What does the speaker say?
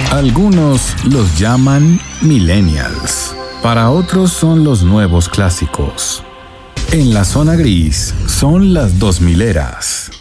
Algunos los llaman millennials, para otros son los nuevos clásicos. En la zona gris son las 2000eras.